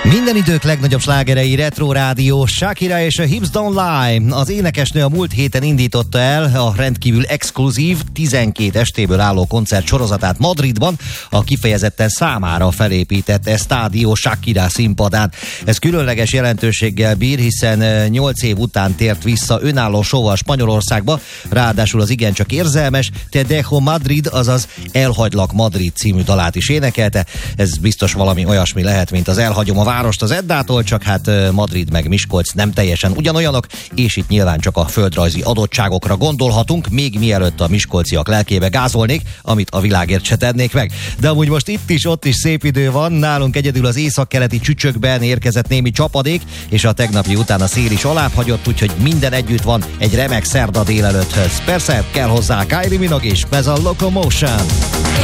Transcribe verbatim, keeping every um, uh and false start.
Minden idők legnagyobb slágerei, Retro Rádió, Shakira és a Hips Don't Lie. Az énekesnő a múlt héten indította el a rendkívül exkluzív tizenkét estéből álló koncert sorozatát Madridban, a kifejezetten számára felépített Estadio Shakira színpadán. Ez különleges jelentőséggel bír, hiszen nyolc év után tért vissza önálló show-val Spanyolországba, ráadásul az igencsak érzelmes Te dejo Madrid, azaz Elhagylak Madrid című dalát is énekelte. Ez biztos valami olyasmi lehet, mint az Elhagyom a várost az Eddától, csak hát Madrid meg Miskolc nem teljesen ugyanolyanok, és itt nyilván csak a földrajzi adottságokra gondolhatunk, még mielőtt a miskolciak lelkébe gázolnék, amit a világért se tennék meg. De amúgy most itt is, ott is szép idő van, nálunk egyedül az északkeleti csücsökben érkezett némi csapadék, és a tegnapi után a szél is alább hagyott, úgyhogy minden együtt van egy remek szerda délelőtthöz. Persze kell hozzá Kylie Minogue és ez a Locomotion.